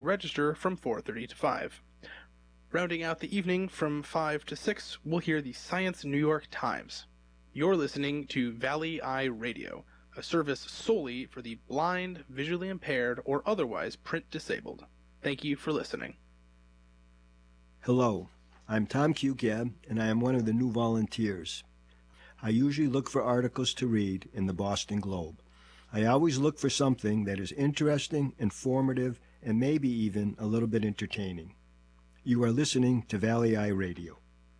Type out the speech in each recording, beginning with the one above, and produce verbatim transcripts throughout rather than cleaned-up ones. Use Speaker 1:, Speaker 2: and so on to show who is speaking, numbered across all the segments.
Speaker 1: register from four thirty to five. Rounding out the evening from five to six, we'll hear the Science New York Times. You're listening to Valley Eye Radio, a service solely for the blind, visually impaired, or otherwise print disabled. Thank you for listening.
Speaker 2: Hello, I'm Tom Cugab, and I am one of the new volunteers. I usually look for articles to read in the Boston Globe. I always look for something that is interesting, informative, and maybe even a little bit entertaining. You are listening to Valley Eye Radio.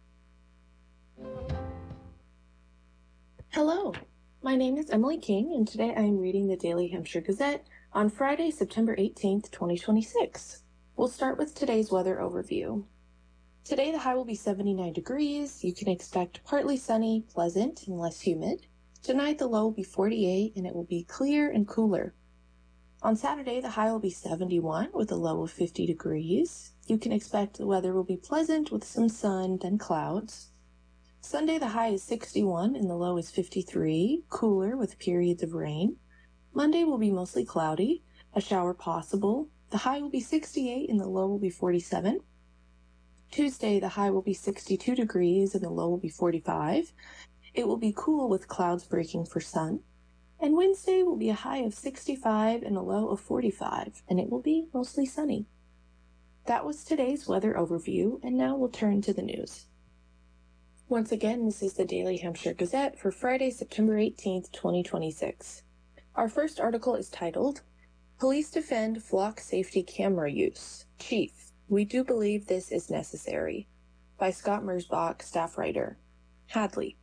Speaker 3: Hello, my name is Emily King, and today I am reading the Daily Hampshire Gazette on Friday, September eighteenth, twenty twenty-six. We'll start with today's weather overview. Today the high will be seventy-nine degrees. You can expect partly sunny, pleasant, and less humid. Tonight the low will be forty-eight, and it will be clear and cooler. On Saturday the high will be seventy-one with a low of fifty degrees. You can expect the weather will be pleasant with some sun, then clouds. Sunday the high is sixty-one and the low is fifty-three, cooler with periods of rain. Monday will be mostly cloudy, a shower possible. The high will be sixty-eight and the low will be forty-seven. Tuesday the high will be sixty-two degrees and the low will be forty-five. It will be cool with clouds breaking for sun. And Wednesday will be a high of sixty-five and a low of forty-five, and it will be mostly sunny. That was today's weather overview, and now we'll turn to the news. Once again, this is the Daily Hampshire Gazette for Friday, September eighteenth, twenty twenty-six. Our first article is titled, Police Defend Flock Safety Camera Use. Chief, we do believe this is necessary. By Scott Mersbach, staff writer. Hadley.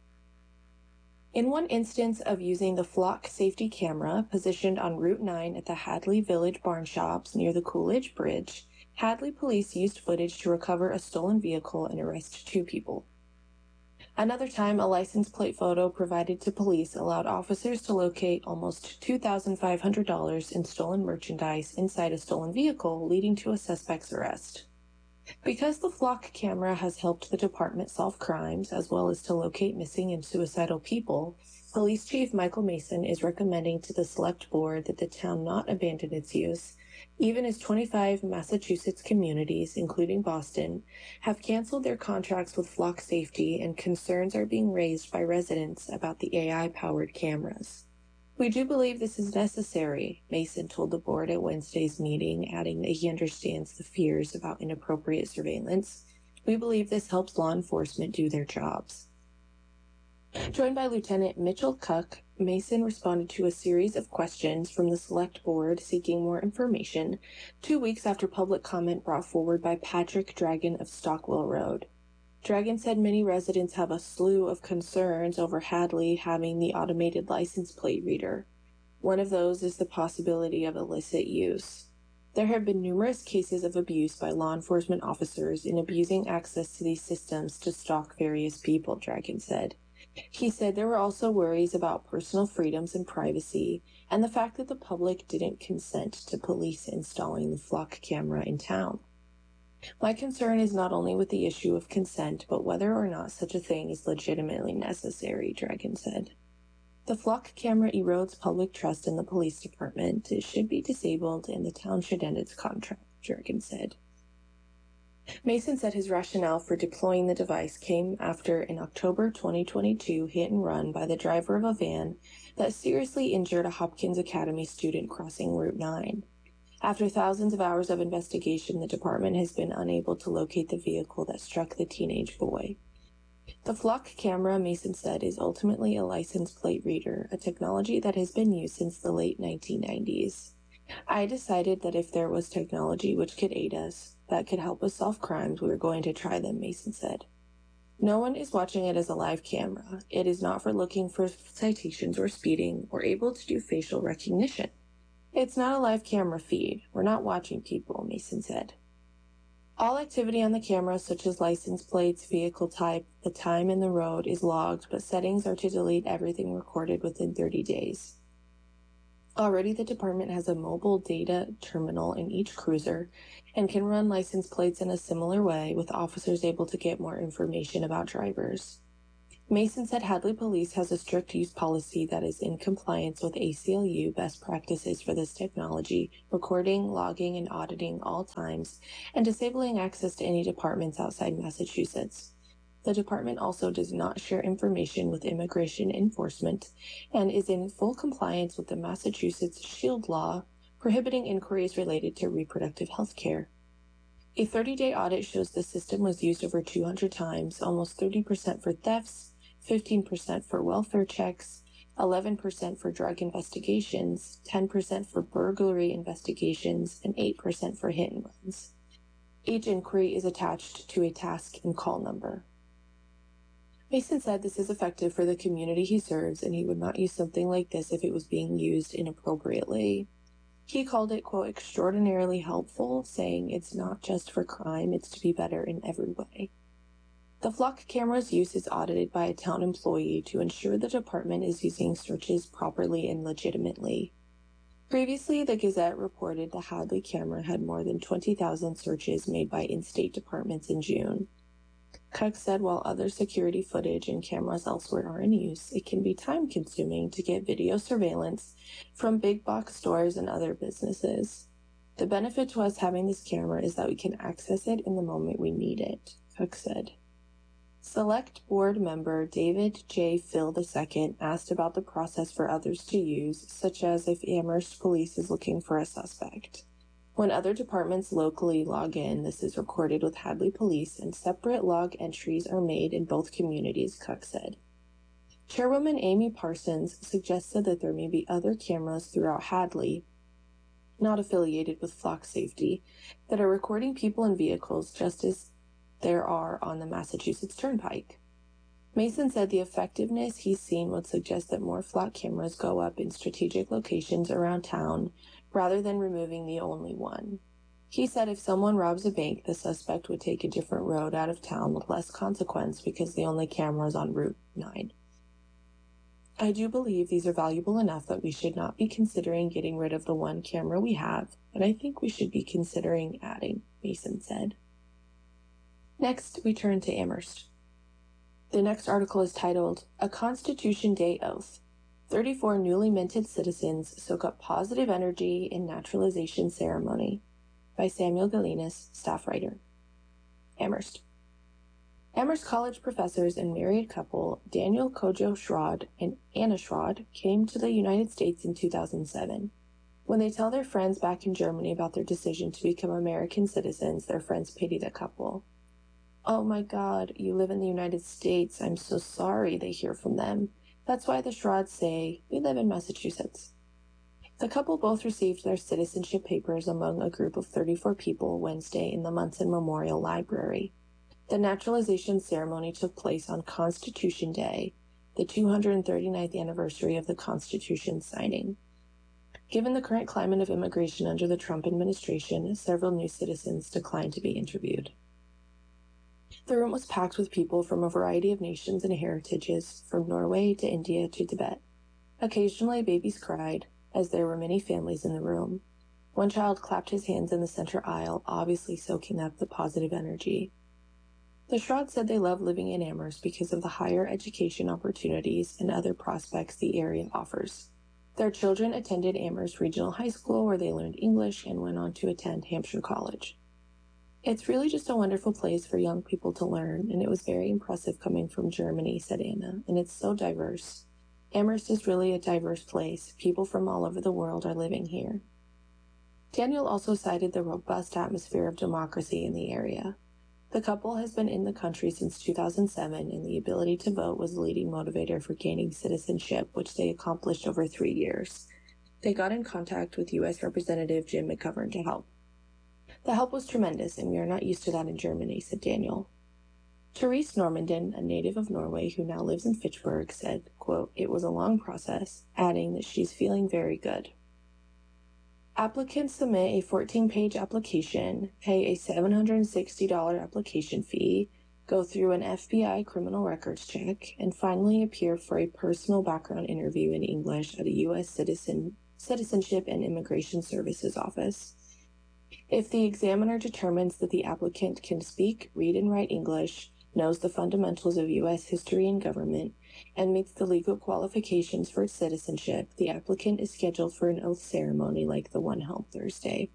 Speaker 3: In one instance of using the flock safety camera positioned on Route nine at the Hadley Village Barn Shops near the Coolidge Bridge, Hadley police used footage to recover a stolen vehicle and arrest two people. Another time, a license plate photo provided to police allowed officers to locate almost two thousand five hundred dollars in stolen merchandise inside a stolen vehicle, leading to a suspect's arrest. Because the flock camera has helped the department solve crimes as well as to locate missing and suicidal people, Police Chief Michael Mason is recommending to the Select Board that the town not abandon its use, even as twenty-five Massachusetts communities, including Boston, have canceled their contracts with Flock Safety and concerns are being raised by residents about the A I-powered cameras. We do believe this is necessary, Mason told the board at Wednesday's meeting, adding that he understands the fears about inappropriate surveillance. We believe this helps law enforcement do their jobs. Joined by Lieutenant Mitchell Cuck, Mason responded to a series of questions from the Select Board seeking more information two weeks after public comment brought forward by Patrick Dragon of Stockwell Road. Dragon said many residents have a slew of concerns over Hadley having the automated license plate reader. One of those is the possibility of illicit use. There have been numerous cases of abuse by law enforcement officers in abusing access to these systems to stalk various people, Dragon said. He said there were also worries about personal freedoms and privacy, and the fact that the public didn't consent to police installing the flock camera in town. My concern is not only with the issue of consent, but whether or not such a thing is legitimately necessary, Dragon said. The flock camera erodes public trust in the police department. It should be disabled, and the town should end its contract, Dragon said. Mason said his rationale for deploying the device came after an October twenty twenty-two hit-and-run by the driver of a van that seriously injured a Hopkins Academy student crossing Route nine. After thousands of hours of investigation, the department has been unable to locate the vehicle that struck the teenage boy. The flock camera, Mason said, is ultimately a license plate reader, a technology that has been used since the late nineteen nineties. I decided that if there was technology which could aid us, that could help us solve crimes, we were going to try them, Mason said. No one is watching it as a live camera. It is not for looking for citations or speeding or able to do facial recognition. It's not a live camera feed. We're not watching people, Mason said. All activity on the camera, such as license plates, vehicle type, the time in the road, is logged, but settings are to delete everything recorded within thirty days. Already, the department has a mobile data terminal in each cruiser and can run license plates in a similar way, with officers able to get more information about drivers. Mason said Hadley Police has a strict use policy that is in compliance with A C L U best practices for this technology, recording, logging, and auditing all times, and disabling access to any departments outside Massachusetts. The department also does not share information with immigration enforcement and is in full compliance with the Massachusetts SHIELD law, prohibiting inquiries related to reproductive health care. A thirty-day audit shows the system was used over two hundred times, almost thirty percent for thefts, fifteen percent for welfare checks, eleven percent for drug investigations, ten percent for burglary investigations, and eight percent for hit and runs. Each inquiry is attached to a task and call number. Mason said this is effective for the community he serves, and he would not use something like this if it was being used inappropriately. He called it, quote, extraordinarily helpful, saying it's not just for crime, it's to be better in every way. The flock camera's use is audited by a town employee to ensure the department is using searches properly and legitimately. Previously, the Gazette reported the Hadley camera had more than twenty thousand searches made by in-state departments in June. Cook said while other security footage and cameras elsewhere are in use, it can be time-consuming to get video surveillance from big box stores and other businesses. The benefit to us having this camera is that we can access it in the moment we need it, Cook said. Select Board member David J. Phil the Second asked about the process for others to use, such as if Amherst Police is looking for a suspect. When other departments locally log in, this is recorded with Hadley Police and separate log entries are made in both communities, Cook said. Chairwoman Amy Parsons suggested that there may be other cameras throughout Hadley, not affiliated with flock safety, that are recording people and vehicles just as there are on the Massachusetts Turnpike. Mason said the effectiveness he's seen would suggest that more flock cameras go up in strategic locations around town rather than removing the only one. He said if someone robs a bank, the suspect would take a different road out of town with less consequence because the only camera is on Route nine. I do believe these are valuable enough that we should not be considering getting rid of the one camera we have, but I think we should be considering adding, Mason said. Next, we turn to Amherst. The next article is titled, A Constitution Day Oath. thirty-four newly minted citizens soak up positive energy in naturalization ceremony, by Samuel Galinas, staff writer. Amherst. Amherst College professors and married couple Daniel Kojo Schrod and Anna Schrod came to the United States in two thousand seven. When they tell their friends back in Germany about their decision to become American citizens, their friends pity the couple. Oh my God, you live in the United States. I'm so sorry, they hear from them. That's why the Schrods say, we live in Massachusetts. The couple both received their citizenship papers among a group of thirty-four people Wednesday in the Munson Memorial Library. The naturalization ceremony took place on Constitution Day, the two hundred thirty-ninth anniversary of the Constitution's signing. Given the current climate of immigration under the Trump administration, several new citizens declined to be interviewed. The room was packed with people from a variety of nations and heritages, from Norway to India to Tibet. Occasionally, babies cried, as there were many families in the room. One child clapped his hands in the center aisle, obviously soaking up the positive energy. The Schrods said they love living in Amherst because of the higher education opportunities and other prospects the area offers. Their children attended Amherst Regional High School, where they learned English and went on to attend Hampshire College. It's really just a wonderful place for young people to learn, and it was very impressive coming from Germany, said Anna, and it's so diverse. Amherst is really a diverse place. People from all over the world are living here. Daniel also cited the robust atmosphere of democracy in the area. The couple has been in the country since two thousand seven, and the ability to vote was the leading motivator for gaining citizenship, which they accomplished over three years. They got in contact with U S Representative Jim McGovern to help. The help was tremendous, and we are not used to that in Germany, said Daniel. Therese Normandin, a native of Norway who now lives in Fitchburg, said, quote, it was a long process, adding that she's feeling very good. Applicants submit a fourteen-page application, pay a seven hundred sixty dollars application fee, go through an F B I criminal records check, and finally appear for a personal background interview in English at a U S Citizen, Citizenship and Immigration Services office. If the examiner determines that the applicant can speak, read, and write English, knows the fundamentals of U S history and government, and meets the legal qualifications for citizenship, the applicant is scheduled for an oath ceremony like the one held Thursday.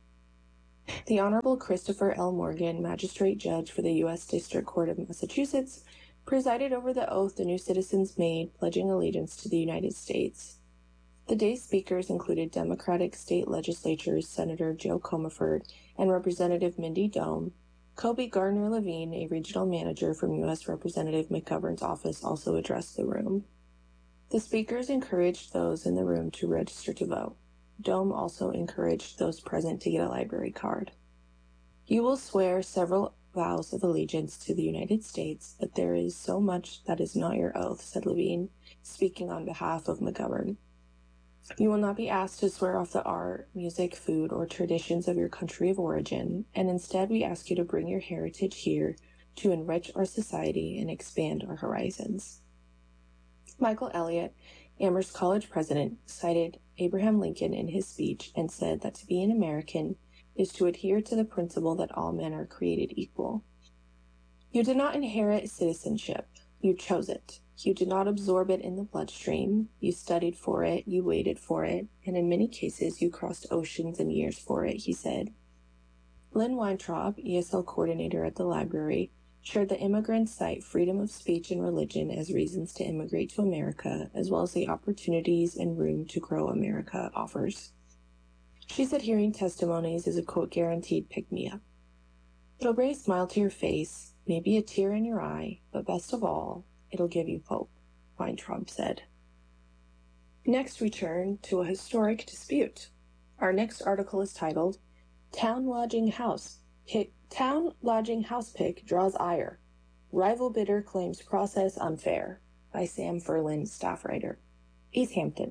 Speaker 3: The Honorable Christopher L. Morgan, Magistrate Judge for the U S District Court of Massachusetts, presided over the oath the new citizens made, pledging allegiance to the United States. The day's speakers included Democratic state legislatures Senator Joe Comerford and Representative Mindy Dome. Kobe Gardner-Levine, a regional manager from U S Representative McGovern's office, also addressed the room. The speakers encouraged those in the room to register to vote. Dome also encouraged those present to get a library card. You will swear several vows of allegiance to the United States, but there is so much that is not your oath, said Levine, speaking on behalf of McGovern. You will not be asked to swear off the art, music, food, or traditions of your country of origin, and instead we ask you to bring your heritage here to enrich our society and expand our horizons. Michael Elliott, Amherst College president, cited Abraham Lincoln in his speech and said that to be an American is to adhere to the principle that all men are created equal. You did not inherit citizenship. You chose it. You did not absorb it in the bloodstream. You studied for it. You waited for it. And in many cases, you crossed oceans and years for it, he said. Lynn Weintraub, E S L coordinator at the library, shared that immigrants cite freedom of speech and religion as reasons to immigrate to America, as well as the opportunities and room to grow America offers. She said hearing testimonies is a, quote, guaranteed pick-me-up. It'll bring a smile to your face, maybe a tear in your eye, but best of all, it'll give you hope, Weintraub said. Next, we turn to a historic dispute. Our next article is titled, Town Lodging House Pick Town Lodging House Pick Draws Ire. Rival Bidder Claims Process Unfair, by Sam Ferlin, staff writer. East Hampton.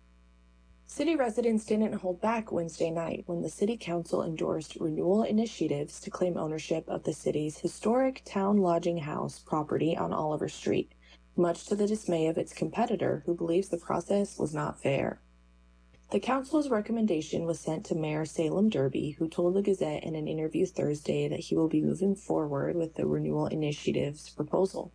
Speaker 3: City residents didn't hold back Wednesday night when the City Council endorsed renewal initiatives to claim ownership of the city's historic Town Lodging House property on Oliver Street, much to the dismay of its competitor, who believes the process was not fair. The council's recommendation was sent to Mayor Salem Derby, who told the Gazette in an interview Thursday that he will be moving forward with the renewal initiative's proposal.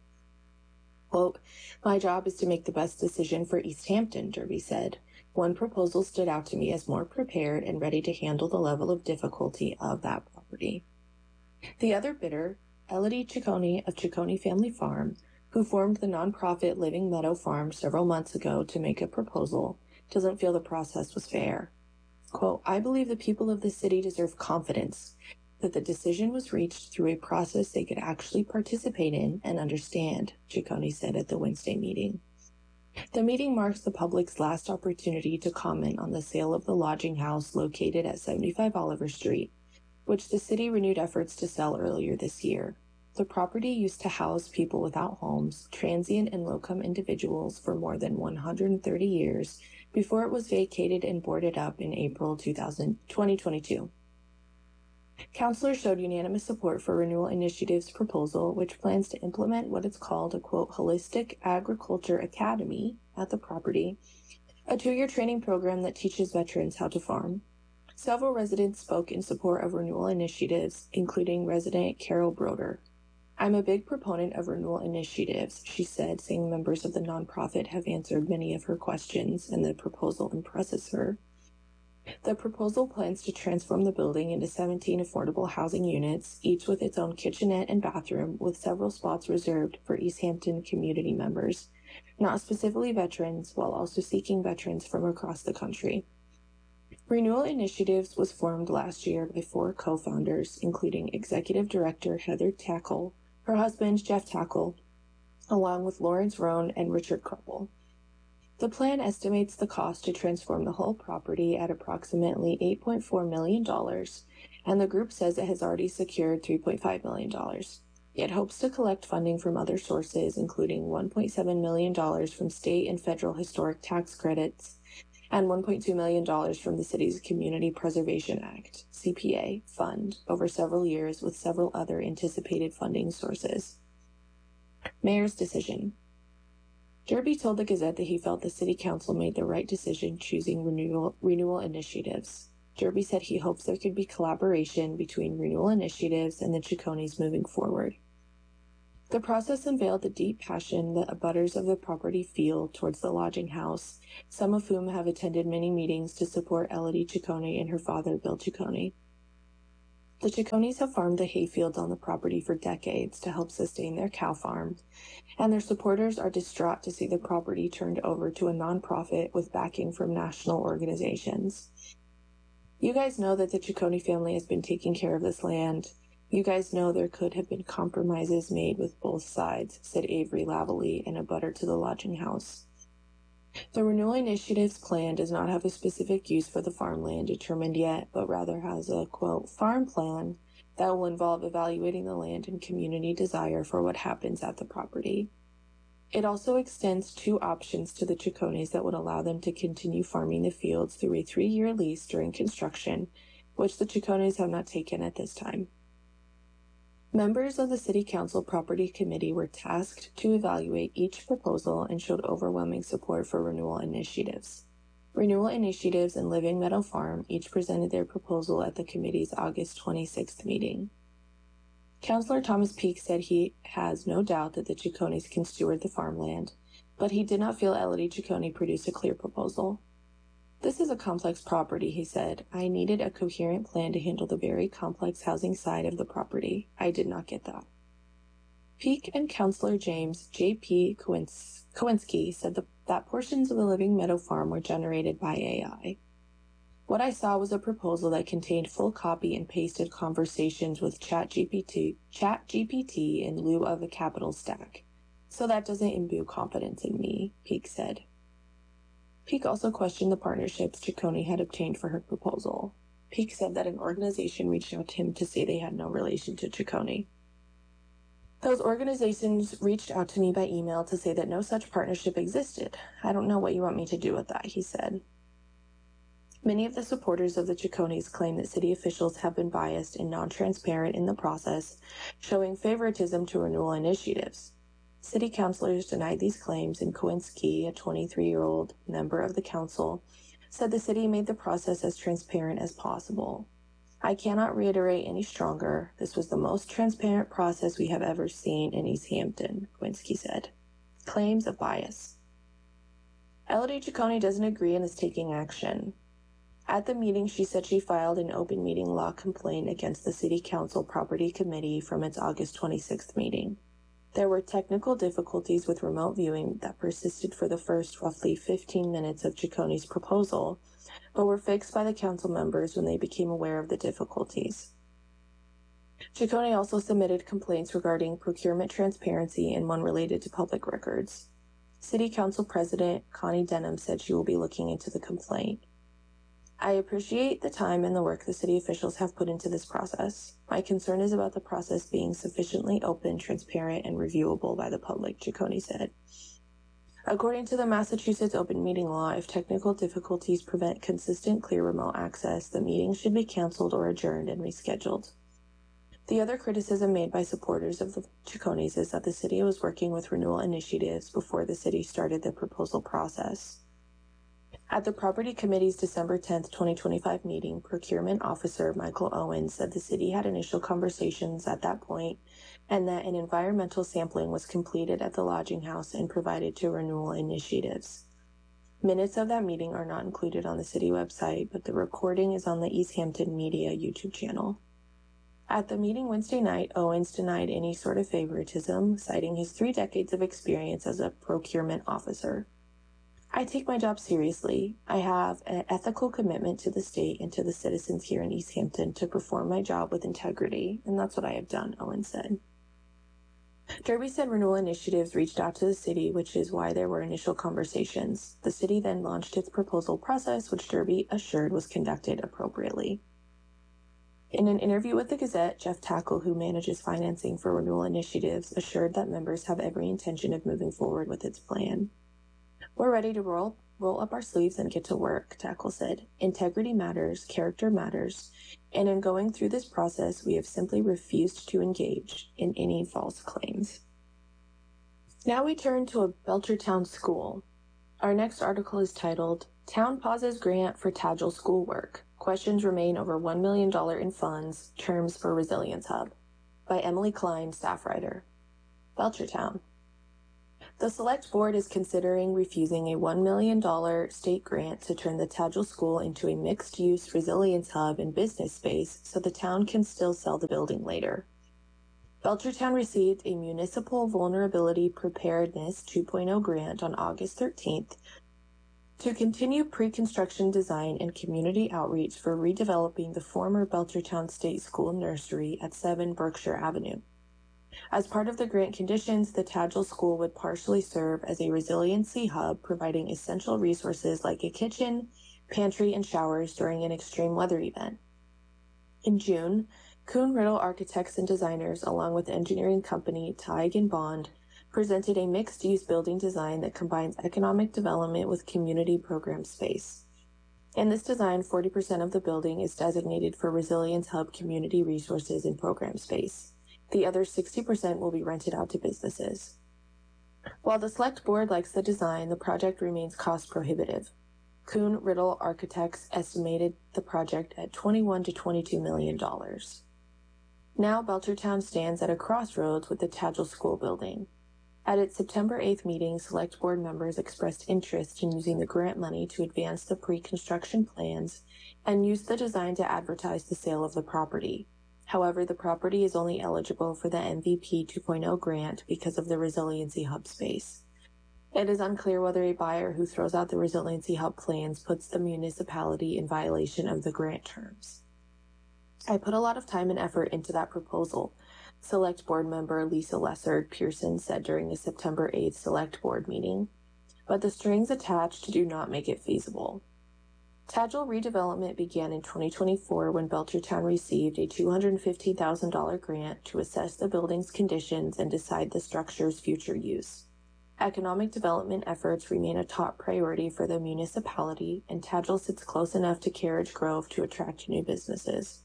Speaker 3: Quote, "My job is to make the best decision for East Hampton," Derby said. One proposal stood out to me as more prepared and ready to handle the level of difficulty of that property. The other bidder, Elodie Ciccone of Ciccone Family Farm, who formed the nonprofit Living Meadow Farm several months ago to make a proposal, doesn't feel the process was fair. Quote, "I believe the people of the city deserve confidence that the decision was reached through a process they could actually participate in and understand," Ciccone said at the Wednesday meeting. The meeting marks the public's last opportunity to comment on the sale of the lodging house located at seventy-five Oliver Street, which the city renewed efforts to sell earlier this year. The property used to house people without homes, transient and low-income individuals, for more than one hundred thirty years before it was vacated and boarded up in April twenty twenty-two. Councilors showed unanimous support for Renewal Initiative's proposal, which plans to implement what it's called a, quote, holistic agriculture academy at the property, a two-year training program that teaches veterans how to farm. Several residents spoke in support of renewal initiatives, including resident Carol Broder. "I'm a big proponent of renewal initiatives," she said, saying members of the nonprofit have answered many of her questions and the proposal impresses her. The proposal plans to transform the building into seventeen affordable housing units, each with its own kitchenette and bathroom, with several spots reserved for East Hampton community members, not specifically veterans, while also seeking veterans from across the country. Renewal Initiatives was formed last year by four co-founders, including Executive Director Heather Tackle, her husband Jeff Tackle, along with Lawrence Roan and Richard Kruppel. The plan estimates the cost to transform the whole property at approximately eight point four million dollars, and the group says it has already secured three point five million dollars. It hopes to collect funding from other sources, including one point seven million dollars from state and federal historic tax credits and one point two million dollars from the city's Community Preservation Act, C P A, fund over several years, with several other anticipated funding sources. Mayor's decision. Derby told the Gazette that he felt the City Council made the right decision choosing renewal, renewal initiatives. Derby said he hopes there could be collaboration between renewal initiatives and the Ciccones moving forward. The process unveiled the deep passion that abutters of the property feel towards the lodging house, some of whom have attended many meetings to support Elodie Ciccone and her father, Bill Ciccone. The Ciccones have farmed the hayfields on the property for decades to help sustain their cow farm, and their supporters are distraught to see the property turned over to a nonprofit with backing from national organizations. You guys know that the Ciccone family has been taking care of this land. You guys know there could have been compromises made with both sides, said Avery Lavallee, an abutter to the lodging house. The Renewal Initiative's plan does not have a specific use for the farmland determined yet, but rather has a, quote, farm plan that will involve evaluating the land and community desire for what happens at the property. It also extends two options to the Ciccones that would allow them to continue farming the fields through a three-year lease during construction, which the Ciccones have not taken at this time. Members of the City Council Property Committee were tasked to evaluate each proposal and showed overwhelming support for renewal initiatives. Renewal Initiatives and Living Meadow Farm each presented their proposal at the committee's August twenty-sixth meeting. Councilor Thomas Peake said he has no doubt that the Ciccones can steward the farmland, but he did not feel Elodie Ciccone produced a clear proposal. This is a complex property, he said. I needed a coherent plan to handle the very complex housing side of the property. I did not get that. Peake and Councilor James J P Kowinski said the, that portions of the Living Meadow Farm were generated by A I. What I saw was a proposal that contained full copy and pasted conversations with ChatGPT, ChatGPT in lieu of a capital stack. So that doesn't imbue confidence in me, Peake said. Peake also questioned the partnerships Ciccone had obtained for her proposal. Peake said that an organization reached out to him to say they had no relation to Ciccone. Those organizations reached out to me by email to say that no such partnership existed. I don't know what you want me to do with that, he said. Many of the supporters of the Ciccones claim that city officials have been biased and non-transparent in the process, showing favoritism to renewal initiatives. City councilors denied these claims, and Kowinski, a twenty-three-year-old member of the council, said the city made the process as transparent as possible. I cannot reiterate any stronger. This was the most transparent process we have ever seen in East Hampton, Kowinski said. Claims of bias. Elodie Ciccone doesn't agree and is taking action. At the meeting, she said she filed an open meeting law complaint against the City Council Property Committee from its August twenty-sixth meeting. There were technical difficulties with remote viewing that persisted for the first roughly fifteen minutes of Ciccone's proposal, but were fixed by the council members when they became aware of the difficulties. Ciccone also submitted complaints regarding procurement transparency and one related to public records. City Council President Connie Denham said she will be looking into the complaint. I appreciate the time and the work the city officials have put into this process. My concern is about the process being sufficiently open, transparent, and reviewable by the public, Ciccone said. According to the Massachusetts open meeting law, if technical difficulties prevent consistent, clear remote access, the meeting should be canceled or adjourned and rescheduled. The other criticism made by supporters of the Ciccones is that the city was working with renewal initiatives before the city started the proposal process. At the Property Committee's December tenth, twenty twenty-five meeting, Procurement Officer Michael Owens said the city had initial conversations at that point and that an environmental sampling was completed at the lodging house and provided to renewal initiatives. Minutes of that meeting are not included on the city website, but the recording is on the East Hampton Media YouTube channel. At the meeting Wednesday night, Owens denied any sort of favoritism, citing his three decades of experience as a procurement officer. I take my job seriously. I have an ethical commitment to the state and to the citizens here in East Hampton to perform my job with integrity, and that's what I have done, Owens said. Derby said renewal initiatives reached out to the city, which is why there were initial conversations. The city then launched its proposal process, which Derby assured was conducted appropriately. In an interview with the Gazette, Jeff Tackle, who manages financing for renewal initiatives, assured that members have every intention of moving forward with its plan. We're ready to roll, roll up our sleeves and get to work, Tackle said. Integrity matters, character matters, and in going through this process, we have simply refused to engage in any false claims. Now we turn to a Belchertown school. Our next article is titled, Town Pauses Grant for Tagil Schoolwork. Questions remain over one million dollars in funds, terms for Resilience Hub, by Emily Klein, staff writer. Belchertown. The Select Board is considering refusing a one million dollars state grant to turn the Tagel School into a mixed-use resilience hub and business space so the town can still sell the building later. Belchertown received a Municipal Vulnerability Preparedness two point oh grant on August thirteenth to continue pre-construction design and community outreach for redeveloping the former Belchertown State School nursery at seven Berkshire Avenue. As part of the grant conditions, the Tagel School would partially serve as a resiliency hub, providing essential resources like a kitchen, pantry, and showers during an extreme weather event. In June, Kuhn Riddle Architects and Designers, along with engineering company Teig and Bond, presented a mixed-use building design that combines economic development with community program space. In this design, forty percent of the building is designated for Resilience Hub community resources and program space. The other sixty percent will be rented out to businesses. While the Select Board likes the design, the project remains cost prohibitive. Kuhn Riddle Architects estimated the project at twenty-one to twenty-two million dollars. Now Belchertown stands at a crossroads with the Tagel School building. At its September eighth meeting, Select Board members expressed interest in using the grant money to advance the pre-construction plans and use the design to advertise the sale of the property. However, the property is only eligible for the M V P two point oh grant because of the Resiliency Hub space. It is unclear whether a buyer who throws out the Resiliency Hub plans puts the municipality in violation of the grant terms. I put a lot of time and effort into that proposal, Select Board member Lisa Lessard Pearson said during the September eighth Select Board meeting, but the strings attached do not make it feasible. Tagel redevelopment began in twenty twenty-four when Belchertown received a two hundred fifteen thousand dollars grant to assess the building's conditions and decide the structure's future use. Economic development efforts remain a top priority for the municipality, and Tagel sits close enough to Carriage Grove to attract new businesses.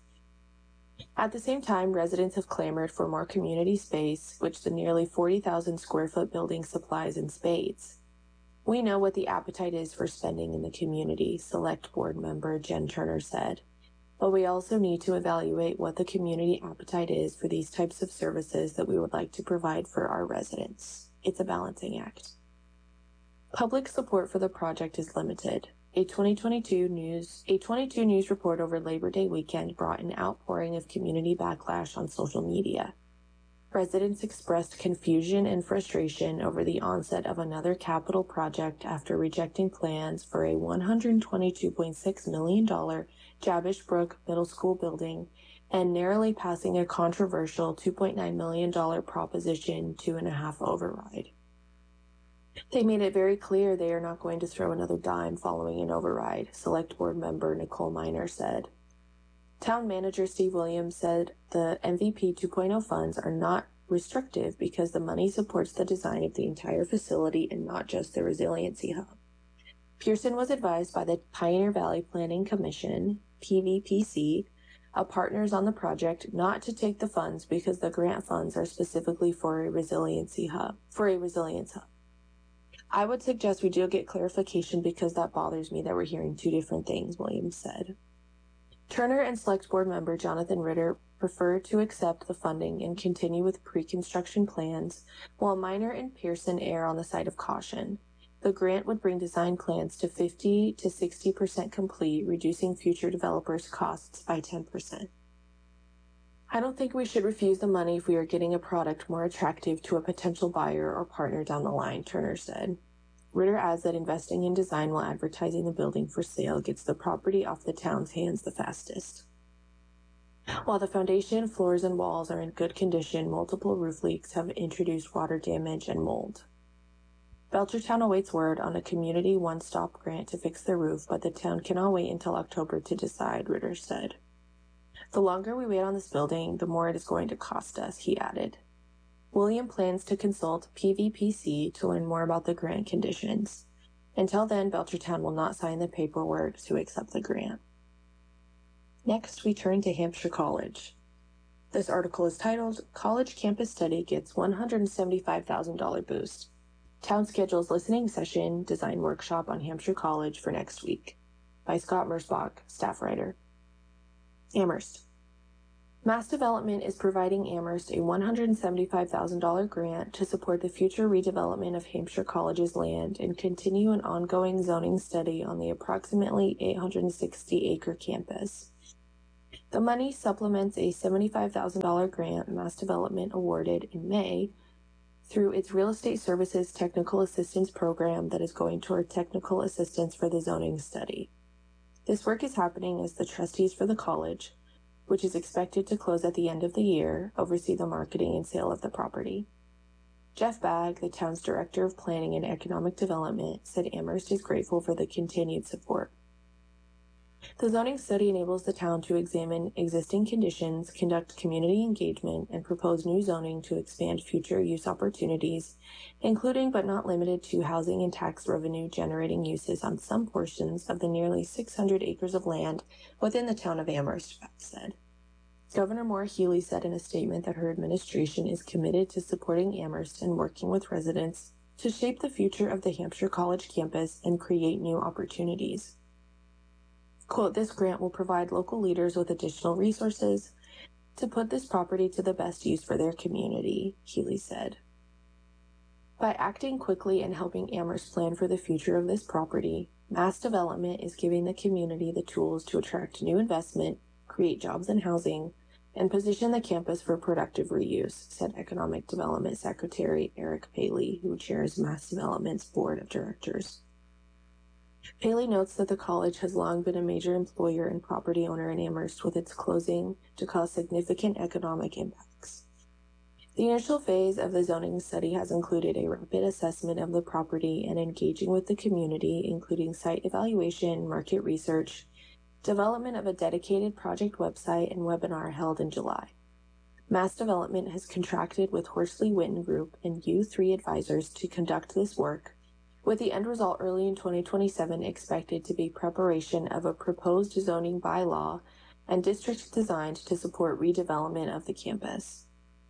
Speaker 3: At the same time, residents have clamored for more community space, which the nearly forty thousand square foot building supplies in spades. We know what the appetite is for spending in the community, Select Board member Jen Turner said, but we also need to evaluate what the community appetite is for these types of services that we would like to provide for our residents. It's a balancing act. Public support for the project is limited. A twenty twenty-two news, a twenty-two news report over Labor Day weekend brought an outpouring of community backlash on social media. Residents expressed confusion and frustration over the onset of another capital project after rejecting plans for a one hundred twenty-two point six million dollars Jabesh Brook Middle School building and narrowly passing a controversial two point nine million dollars Proposition two and a half override. They made it very clear they are not going to throw another dime following an override, Select Board member Nicole Miner said. Town Manager Steve Williams said the M V P two point oh funds are not restrictive because the money supports the design of the entire facility and not just the Resiliency Hub. Pearson was advised by the Pioneer Valley Planning Commission, P V P C, a partners on the project, not to take the funds because the grant funds are specifically for a resiliency hub, for a resilience hub. I would suggest we do get clarification because that bothers me that we're hearing two different things, Williams said. Turner and Select Board member Jonathan Ritter prefer to accept the funding and continue with pre-construction plans, while Miner and Pearson err on the side of caution. The grant would bring design plans to fifty to sixty percent complete, reducing future developers' costs by ten percent. I don't think we should refuse the money if we are getting a product more attractive to a potential buyer or partner down the line, Turner said. Ritter adds that investing in design while advertising the building for sale gets the property off the town's hands the fastest. While the foundation, floors, and walls are in good condition, multiple roof leaks have introduced water damage and mold. Belchertown awaits word on a community one-stop grant to fix the roof, but the town cannot wait until October to decide, Ritter said. The longer we wait on this building, the more it is going to cost us, he added. William plans to consult P V P C to learn more about the grant conditions. Until then, Belchertown will not sign the paperwork to accept the grant. Next, we turn to Hampshire College. This article is titled, College Campus Study Gets one hundred seventy-five thousand dollars Boost. Town schedules listening session design workshop on Hampshire College for next week. By Scott Mersbach, staff writer. Amherst. Mass Development is providing Amherst a one hundred seventy-five thousand dollars grant to support the future redevelopment of Hampshire College's land and continue an ongoing zoning study on the approximately eight hundred sixty acre campus. The money supplements a seventy-five thousand dollars grant Mass Development awarded in May through its Real Estate Services Technical Assistance Program that is going toward technical assistance for the zoning study. This work is happening as the trustees for the college, which is expected to close at the end of the year, oversee the marketing and sale of the property. Jeff Bagg, the town's Director of Planning and Economic Development, said Amherst is grateful for the continued support. The zoning study enables the town to examine existing conditions, conduct community engagement, and propose new zoning to expand future use opportunities, including but not limited to housing and tax revenue generating uses on some portions of the nearly six hundred acres of land within the town of Amherst, Bagg said. Governor Maura Healey said in a statement that her administration is committed to supporting Amherst and working with residents to shape the future of the Hampshire College campus and create new opportunities. Quote, this grant will provide local leaders with additional resources to put this property to the best use for their community, Healey said. By acting quickly and helping Amherst plan for the future of this property, Mass Development is giving the community the tools to attract new investment, create jobs and housing, and position the campus for productive reuse, said Economic Development Secretary Eric Paley, who chairs Mass Development's board of directors. Paley notes that the college has long been a major employer and property owner in Amherst, with its closing to cause significant economic impacts. The initial phase of the zoning study has included a rapid assessment of the property and engaging with the community, including site evaluation, market research, development of a dedicated project website, and webinar held in July. Mass Development has contracted with Horsley Witten Group and U three Advisors to conduct this work, with the end result early in twenty twenty-seven expected to be preparation of a proposed zoning bylaw and district designed to support redevelopment of the campus.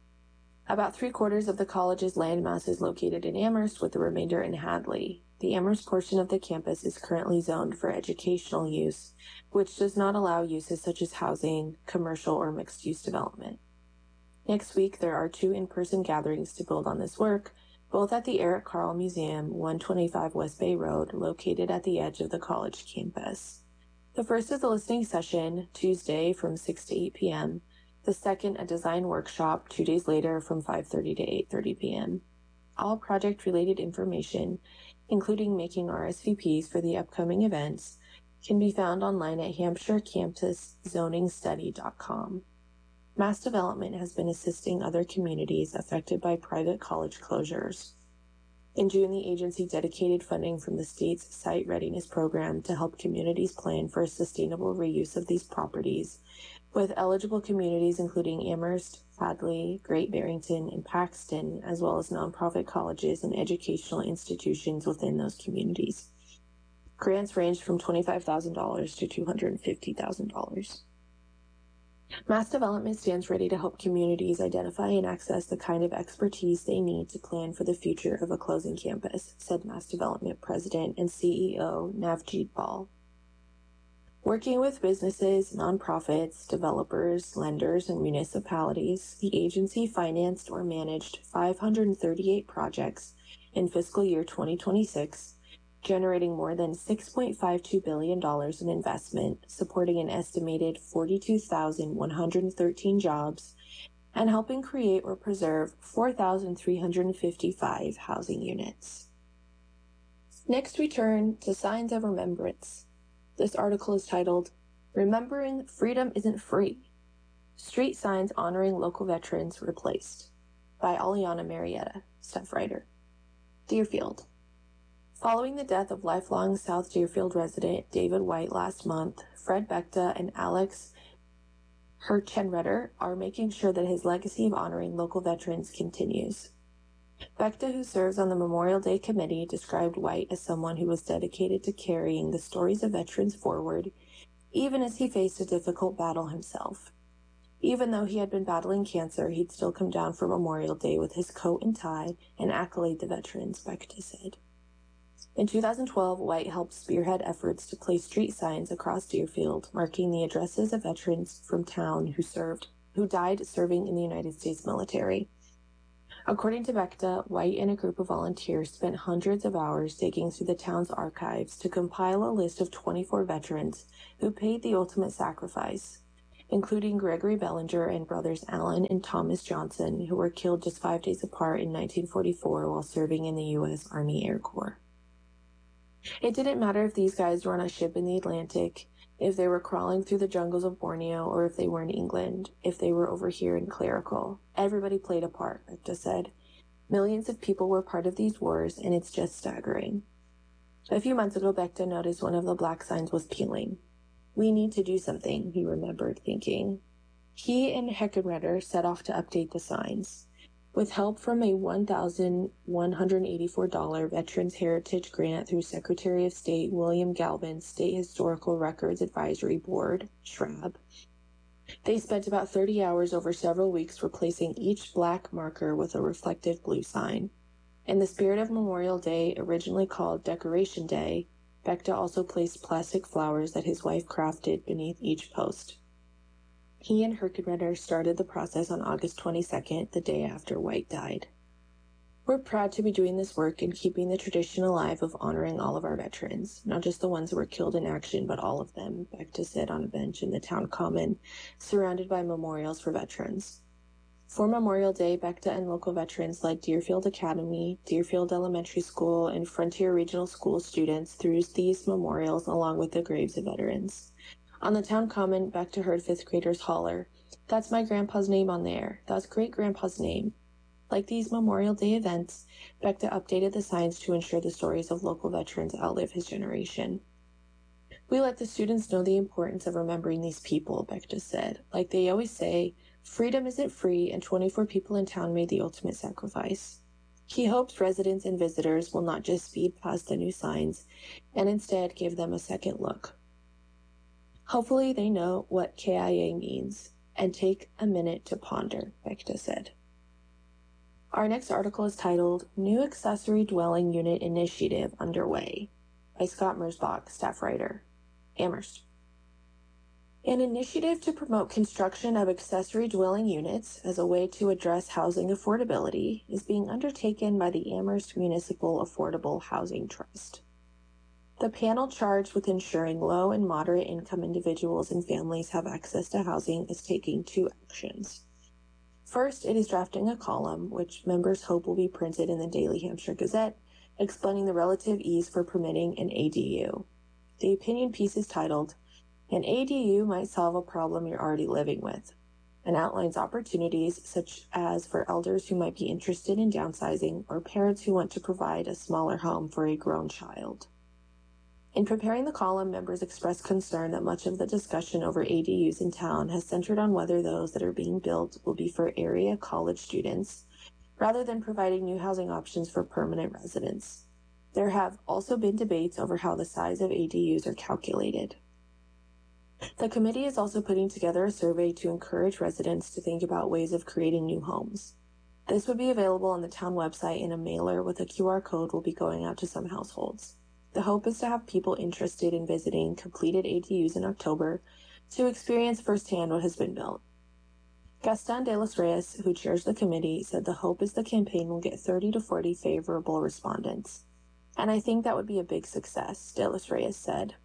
Speaker 3: About three-quarters of the college's landmass is located in Amherst, with the remainder in Hadley. The Amherst portion of the campus is currently zoned for educational use, which does not allow uses such as housing, commercial, or mixed-use development. Next week, there are two in-person gatherings to build on this work, both at the Eric Carle Museum, one twenty-five West Bay Road, located at the edge of the college campus. The first is a listening session, Tuesday from six to eight p.m., the second a design workshop, two days later from five thirty to eight thirty p.m. All project-related information, including making R S V Ps for the upcoming events, can be found online at hampshire campus zoning study dot com. Mass Development has been assisting other communities affected by private college closures. In June, the agency dedicated funding from the state's Site Readiness Program to help communities plan for a sustainable reuse of these properties, with eligible communities including Amherst, Hadley, Great Barrington, and Paxton, as well as nonprofit colleges and educational institutions within those communities. Grants ranged from twenty-five thousand dollars to two hundred fifty thousand dollars. Mass Development stands ready to help communities identify and access the kind of expertise they need to plan for the future of a closing campus, said Mass Development President and C E O Navjeet Bal. Working with businesses, nonprofits, developers, lenders, and municipalities, the agency financed or managed five hundred thirty-eight projects in fiscal year twenty twenty-six, generating more than six point five two billion dollars in investment, supporting an estimated forty-two thousand one hundred thirteen jobs, and helping create or preserve four thousand three hundred fifty-five housing units. Next, we turn to Signs of Remembrance. This article is titled, Remembering Freedom Isn't Free. Street Signs Honoring Local Veterans Replaced, by Aliana Marietta, staff writer. Deerfield. Following the death of lifelong South Deerfield resident David White last month, Fred Bechta and Alex Herchenretter are making sure that his legacy of honoring local veterans continues. Bechta, who serves on the Memorial Day Committee, described White as someone who was dedicated to carrying the stories of veterans forward, even as he faced a difficult battle himself. Even though he had been battling cancer, he'd still come down for Memorial Day with his coat and tie and accolade the veterans, Bechta said. In two thousand twelve, White helped spearhead efforts to place street signs across Deerfield, marking the addresses of veterans from town who served who died serving in the United States military. According to Becta, White and a group of volunteers spent hundreds of hours digging through the town's archives to compile a list of twenty-four veterans who paid the ultimate sacrifice, including Gregory Bellinger and brothers Alan and Thomas Johnson, who were killed just five days apart in nineteen forty-four while serving in the U S Army Air Corps. It didn't matter if these guys were on a ship in the Atlantic, if they were crawling through the jungles of Borneo, or if they were in England, if they were over here in Clerical. Everybody played a part, Becta said. Millions of people were part of these wars, and it's just staggering. A few months ago, Becta noticed one of the black signs was peeling. We need to do something, he remembered thinking. He and Heckenretter set off to update the signs. With help from a one thousand one hundred eighty-four dollars Veterans Heritage Grant through Secretary of State William Galvin's State Historical Records Advisory Board, SHRAB, they spent about thirty hours over several weeks replacing each black marker with a reflective blue sign. In the spirit of Memorial Day, originally called Decoration Day, Becta also placed plastic flowers that his wife crafted beneath each post. He and Heckenretter started the process on August twenty-second, the day after White died. We're proud to be doing this work and keeping the tradition alive of honoring all of our veterans, not just the ones who were killed in action, but all of them, Becta said on a bench in the town common, surrounded by memorials for veterans. For Memorial Day, Becta and local veterans like Deerfield Academy, Deerfield Elementary School, and Frontier Regional School students through these memorials along with the graves of veterans. On the town common, Becta heard fifth graders holler, "That's my grandpa's name on there. That's great-grandpa's name." Like these Memorial Day events, Becta updated the signs to ensure the stories of local veterans outlive his generation. We let the students know the importance of remembering these people, Becta said. Like they always say, freedom isn't free, and twenty-four people in town made the ultimate sacrifice. He hopes residents and visitors will not just speed past the new signs, and instead give them a second look. Hopefully they know what K I A means, and take a minute to ponder, Becta said. Our next article is titled, New Accessory Dwelling Unit Initiative Underway, by Scott Mersbach, staff writer, Amherst. An initiative to promote construction of accessory dwelling units as a way to address housing affordability is being undertaken by the Amherst Municipal Affordable Housing Trust. The panel charged with ensuring low and moderate income individuals and families have access to housing is taking two actions. First, it is drafting a column, which members hope will be printed in the Daily Hampshire Gazette, explaining the relative ease for permitting an A D U. The opinion piece is titled, An A D U Might Solve a Problem You're Already Living With, and outlines opportunities such as for elders who might be interested in downsizing or parents who want to provide a smaller home for a grown child. In preparing the column, members expressed concern that much of the discussion over A D Us in town has centered on whether those that are being built will be for area college students, rather than providing new housing options for permanent residents. There have also been debates over how the size of A D Us are calculated. The committee is also putting together a survey to encourage residents to think about ways of creating new homes. This would be available on the town website, and a mailer with a Q R code will be going out to some households. The hope is to have people interested in visiting completed A D Us in October to experience firsthand what has been built. Gaston de los Reyes, who chairs the committee, said the hope is the campaign will get thirty to forty favorable respondents. And I think that would be a big success, de los Reyes said.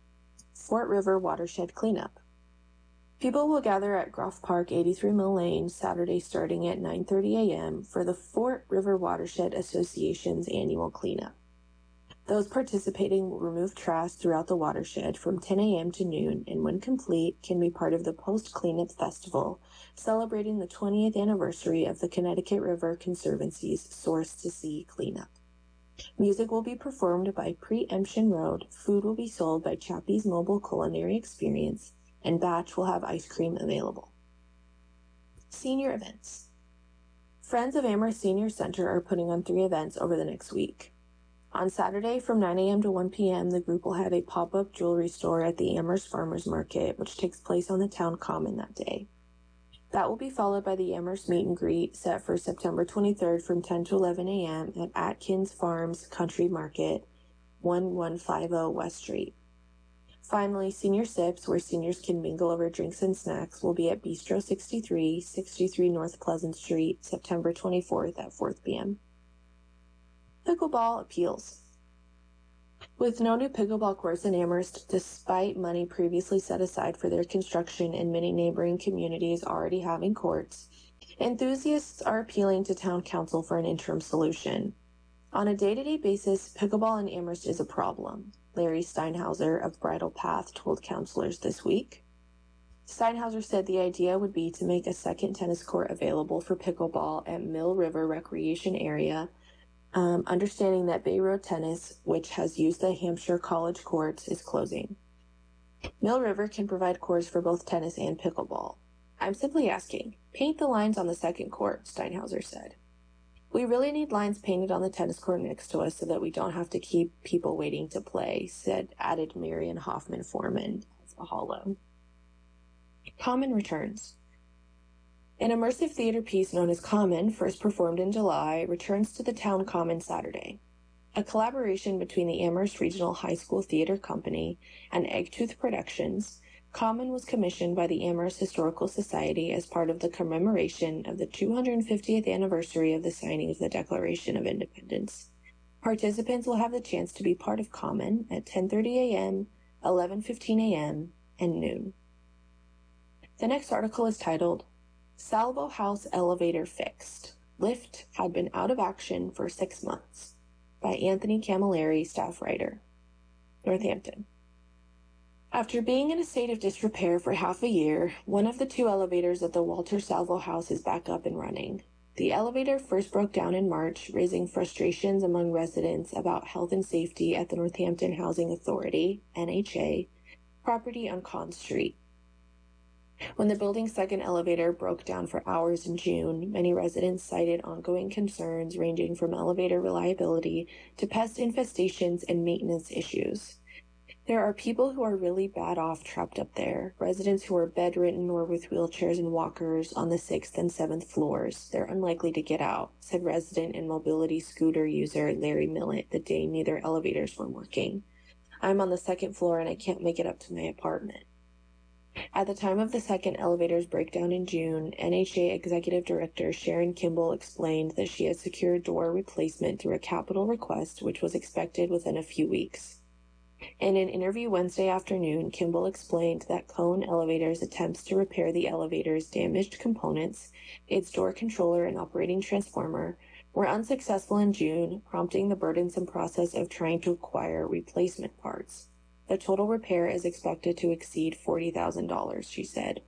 Speaker 3: Fort River Watershed Cleanup. People will gather at Groff Park, eighty-three Mill Lane, Saturday starting at nine thirty a.m. for the Fort River Watershed Association's annual cleanup. Those participating will remove trash throughout the watershed from ten a.m. to noon, and when complete, can be part of the Post-Cleanup Festival, celebrating the twentieth anniversary of the Connecticut River Conservancy's Source to Sea cleanup. Music will be performed by Preemption Road, food will be sold by Chappie's Mobile Culinary Experience, and Batch will have ice cream available. Senior events. Friends of Amherst Senior Center are putting on three events over the next week. On Saturday from nine a.m. to one p.m., the group will have a pop-up jewelry store at the Amherst Farmers Market, which takes place on the town common that day. That will be followed by the Amherst Meet and Greet, set for September twenty-third from ten to eleven a.m. at Atkins Farms Country Market, eleven fifty West Street. Finally, Senior Sips, where seniors can mingle over drinks and snacks, will be at Bistro sixty-three, sixty-three North Pleasant Street, September twenty-fourth at four p.m. Pickleball appeals. With no new pickleball courts in Amherst, despite money previously set aside for their construction and many neighboring communities already having courts, enthusiasts are appealing to town council for an interim solution. On a day-to-day basis, pickleball in Amherst is a problem, Larry Steinhauser of Bridle Path told councilors this week. Steinhauser said the idea would be to make a second tennis court available for pickleball at Mill River Recreation Area, um, understanding that Bay Road Tennis, which has used the Hampshire College courts, is closing. Mill River can provide courts for both tennis and pickleball. I'm simply asking, paint the lines on the second court, Steinhauser said. We really need lines painted on the tennis court next to us so that we don't have to keep people waiting to play, said added Marion Hoffman Foreman of the Hollow. Common returns. An immersive theater piece known as Common, first performed in July, returns to the town common Saturday. A collaboration between the Amherst Regional High School Theater Company and Eggtooth Productions, Common was commissioned by the Amherst Historical Society as part of the commemoration of the two hundred fiftieth anniversary of the signing of the Declaration of Independence. Participants will have the chance to be part of Common at ten thirty a.m., eleven fifteen a.m., and noon. The next article is titled, Salvo House Elevator Fixed. Lift had been out of action for six months, by Anthony Camilleri, staff writer. Northampton. After being in a state of disrepair for half a year, one of the two elevators at the Walter Salvo House is back up and running. The elevator first broke down in March, raising frustrations among residents about health and safety at the Northampton Housing Authority, N H A, property on Conn Street. When the building's second elevator broke down for hours in June, many residents cited ongoing concerns ranging from elevator reliability to pest infestations and maintenance issues. There are people who are really bad off trapped up there, residents who are bedridden or with wheelchairs and walkers on the sixth and seventh floors. They're unlikely to get out, said resident and mobility scooter user Larry Millett the day neither elevators were working. I'm on the second floor and I can't make it up to my apartment. At the time of the second elevator's breakdown in June, N H A Executive Director Sharon Kimball explained that she had secured door replacement through a capital request which was expected within a few weeks. In an interview Wednesday afternoon, Kimball explained that Cone Elevator's attempts to repair the elevator's damaged components, its door controller and operating transformer, were unsuccessful in June, prompting the burdensome process of trying to acquire replacement parts. The total repair is expected to exceed forty thousand dollars, she said.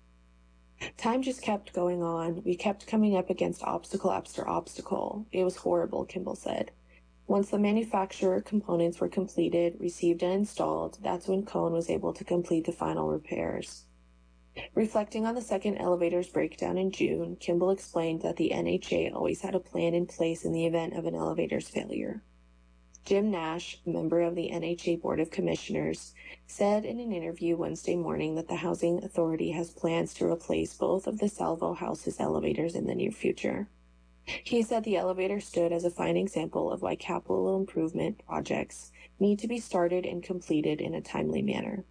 Speaker 3: Time just kept going on. We kept coming up against obstacle after obstacle. It was horrible, Kimball said. Once the manufacturer components were completed, received, and installed, that's when Cone was able to complete the final repairs. Reflecting on the second elevator's breakdown in June, Kimball explained that the N H A always had a plan in place in the event of an elevator's failure. Jim Nash, a member of the N H A Board of Commissioners, said in an interview Wednesday morning that the Housing Authority has plans to replace both of the Salvo House's elevators in the near future. He said the elevator stood as a fine example of why capital improvement projects need to be started and completed in a timely manner.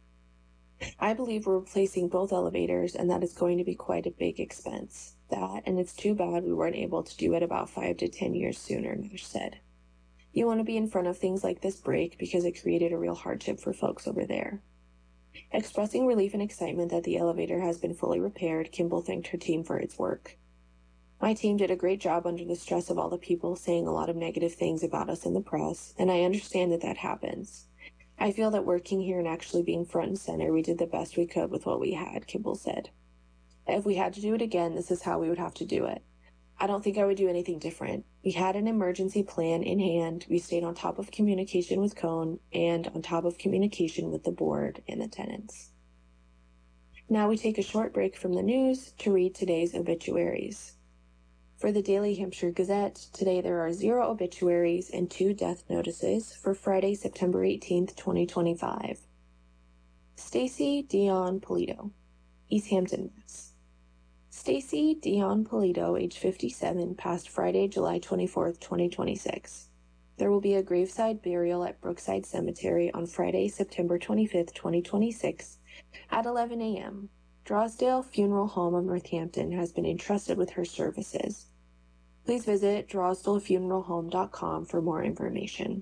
Speaker 3: I believe we're replacing both elevators, and that is going to be quite a big expense. That, and it's too bad we weren't able to do it about five to ten years sooner, Nash said. You want to be in front of things like this break because it created a real hardship for folks over there. Expressing relief and excitement that the elevator has been fully repaired, Kimball thanked her team for its work. My team did a great job under the stress of all the people saying a lot of negative things about us in the press, and I understand that that happens. I feel that working here and actually being front and center, we did the best we could with what we had, Kimball said. If we had to do it again, this is how we would have to do it. I don't think I would do anything different. We had an emergency plan in hand. We stayed on top of communication with Cone and on top of communication with the board and the tenants. Now we take a short break from the news to read today's obituaries. For the Daily Hampshire Gazette, today there are zero obituaries and two death notices for Friday, September eighteenth, twenty twenty-five. Stacy Dion Polito, East Hampton, Mass. Stacy Dion Polito, age fifty-seven, passed Friday, July twenty-fourth, twenty twenty-six. There will be a graveside burial at Brookside Cemetery on Friday, September twenty-fifth, twenty twenty-six at eleven a.m. Drosdale Funeral Home of Northampton has been entrusted with her services. Please visit drosdale funeral home dot com for more information.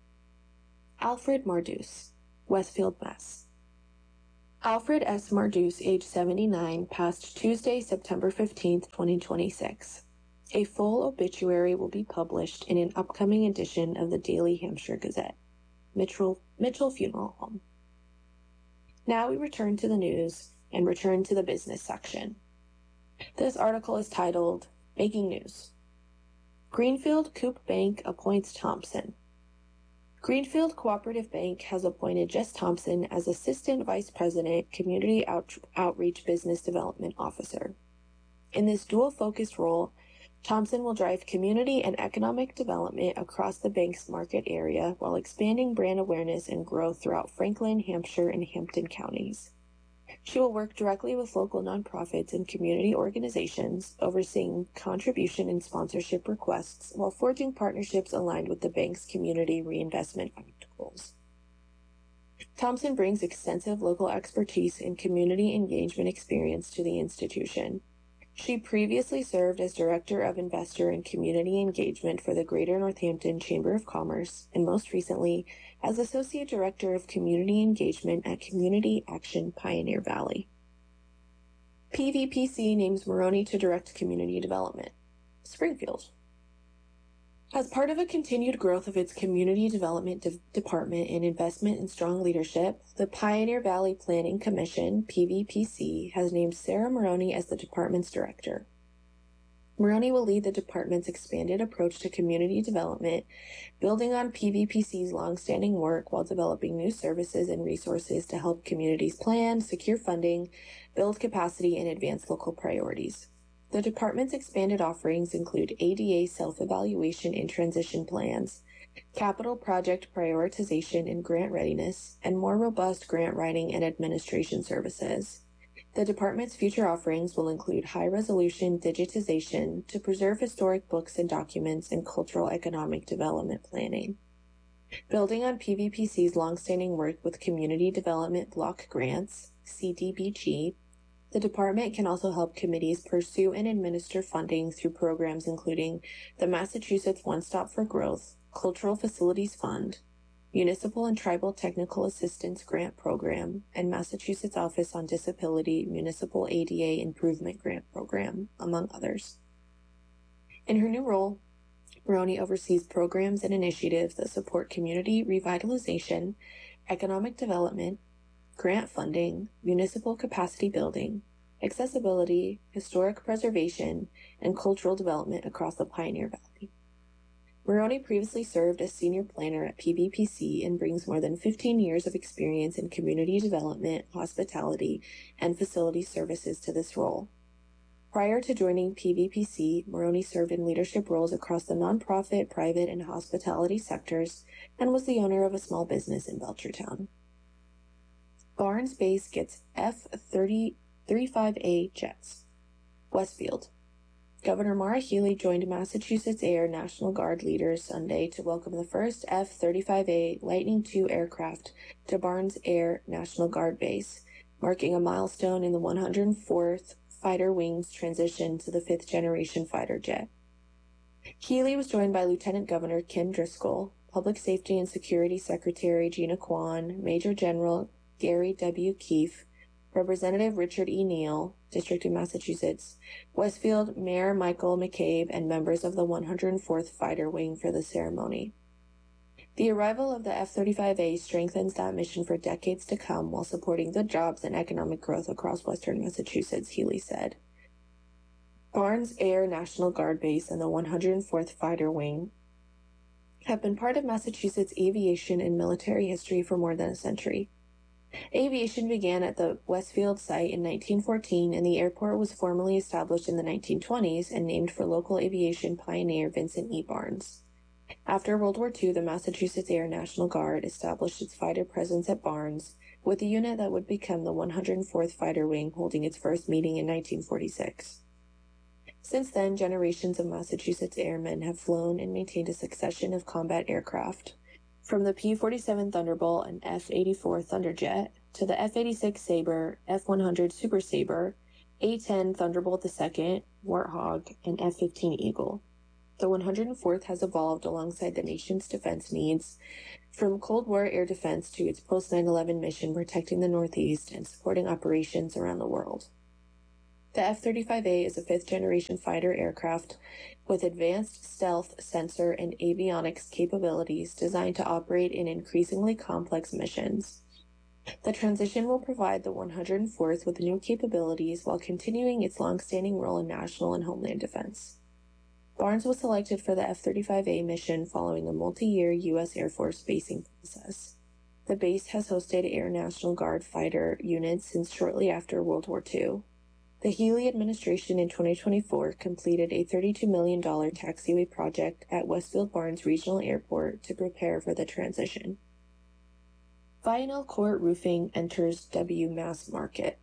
Speaker 3: Alfred Mardus, Westfield, Mass. Alfred S. Mardus, age seventy-nine, passed Tuesday, September fifteenth, twenty twenty-six. A full obituary will be published in an upcoming edition of the Daily Hampshire Gazette. Mitchell, Mitchell Funeral Home. Now we return to the news and return to the business section. This article is titled, Making News. Greenfield Coop Bank appoints Thompson. Greenfield Cooperative Bank has appointed Jess Thompson as Assistant Vice President, Community Out- Outreach Business Development Officer. In this dual-focused role, Thompson will drive community and economic development across the bank's market area while expanding brand awareness and growth throughout Franklin, Hampshire, and Hampton counties. She will work directly with local nonprofits and community organizations, overseeing contribution and sponsorship requests while forging partnerships aligned with the bank's community reinvestment goals. Thompson brings extensive local expertise and community engagement experience to the institution. She previously served as Director of Investor and Community Engagement for the Greater Northampton Chamber of Commerce, and most recently as Associate Director of Community Engagement at Community Action Pioneer Valley. P V P C names Moroni to direct community development. Springfield. As part of a continued growth of its Community Development de- Department and investment in strong leadership, the Pioneer Valley Planning Commission, P V P C, has named Sarah Moroni as the department's director. Moroni will lead the department's expanded approach to community development, building on P V P C's longstanding work while developing new services and resources to help communities plan, secure funding, build capacity, and advance local priorities. The department's expanded offerings include A D A self-evaluation and transition plans, capital project prioritization and grant readiness, and more robust grant writing and administration services. The department's future offerings will include high-resolution digitization to preserve historic books and documents and cultural economic development planning. Building on P V P C's longstanding work with Community Development Block Grants, C D B G, the department can also help committees pursue and administer funding through programs including the Massachusetts One Stop for Growth, Cultural Facilities Fund, Municipal and Tribal Technical Assistance Grant Program, and Massachusetts Office on Disability Municipal A D A Improvement Grant Program, among others. In her new role, Moroni oversees programs and initiatives that support community revitalization, economic development, grant funding, municipal capacity building, accessibility, historic preservation, and cultural development across the Pioneer Valley. Moroni previously served as senior planner at P V P C and brings more than fifteen years of experience in community development, hospitality, and facility services to this role. Prior to joining P V P C, Moroni served in leadership roles across the nonprofit, private, and hospitality sectors and was the owner of a small business in Belchertown. Barnes Base gets F thirty-five A jets. Westfield. Governor Maura Healey joined Massachusetts Air National Guard leaders Sunday to welcome the first F thirty-five A Lightning two aircraft to Barnes Air National Guard Base, marking a milestone in the one hundred fourth Fighter Wing's transition to the fifth-generation fighter jet. Healey was joined by Lieutenant Governor Kim Driscoll, Public Safety and Security Secretary Gina Kwan, Major General Gary W. Keefe, Representative Richard E. Neal, District of Massachusetts, Westfield Mayor Michael McCabe, and members of the one hundred fourth Fighter Wing for the ceremony. The arrival of the F thirty-five A strengthens that mission for decades to come while supporting good jobs and economic growth across western Massachusetts, Healey said. Barnes Air National Guard Base and the one hundred fourth Fighter Wing have been part of Massachusetts aviation and military history for more than a century. Aviation began at the Westfield site in nineteen fourteen, and the airport was formally established in the nineteen twenties and named for local aviation pioneer Vincent E. Barnes. After World War Two, the Massachusetts Air National Guard established its fighter presence at Barnes, with a unit that would become the one hundred fourth Fighter Wing holding its first meeting in nineteen forty-six. Since then, generations of Massachusetts airmen have flown and maintained a succession of combat aircraft, from the P forty-seven Thunderbolt and F eighty-four Thunderjet to the F eighty-six Sabre, F one hundred Super Sabre, A ten Thunderbolt the second, Warthog, and F fifteen Eagle. The one hundred fourth has evolved alongside the nation's defense needs, from Cold War air defense to its post nine eleven mission protecting the Northeast and supporting operations around the world. The F thirty-five A is a fifth-generation fighter aircraft with advanced stealth, sensor, and avionics capabilities designed to operate in increasingly complex missions. The transition will provide the one hundred fourth with new capabilities while continuing its long-standing role in national and homeland defense. Barnes was selected for the F thirty-five A mission following a multi-year U S Air Force basing process. The base has hosted Air National Guard fighter units since shortly after World War Two. The Healy administration in twenty twenty-four completed a thirty-two million dollars taxiway project at Westfield Barnes Regional Airport to prepare for the transition. Vinyl Court Roofing enters W mass market.